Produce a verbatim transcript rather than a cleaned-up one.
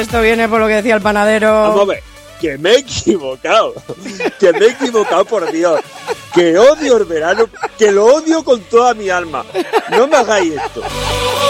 esto viene por lo que decía el panadero. Vamos a ver, que me he equivocado. Que me he equivocado, por Dios. Que odio el verano, que lo odio con toda mi alma. No me hagáis esto.